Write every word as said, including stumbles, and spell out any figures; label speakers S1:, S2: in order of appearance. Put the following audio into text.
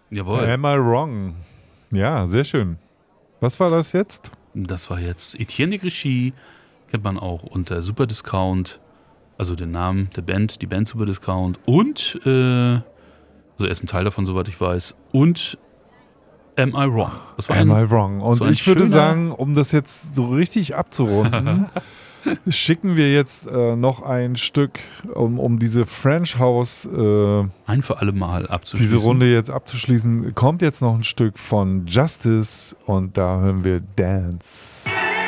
S1: Jawohl.
S2: Am I wrong? Ja, sehr schön. Was war das jetzt?
S1: Das war jetzt Etienne de Clichy, kennt man auch unter Super Discount, also den Namen der Band, die Band Super Discount und, äh, also er ist ein Teil davon, soweit ich weiß, und Am I Wrong? Das war
S2: Am
S1: ein,
S2: I wrong? Und
S1: so ein
S2: ich würde
S1: schöner-
S2: sagen, um das jetzt so richtig abzurunden, schicken wir jetzt äh, noch ein Stück, um, um diese French House, äh,
S1: ein für alle Mal abzuschließen.
S2: diese Runde jetzt abzuschließen. Kommt jetzt noch ein Stück von Justice und da hören wir Dance.